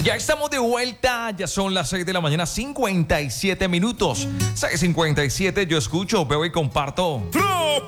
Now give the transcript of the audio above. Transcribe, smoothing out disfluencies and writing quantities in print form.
Ya estamos de vuelta, ya son las 6 de la mañana, 57 minutos. 6:57, yo escucho, veo y comparto.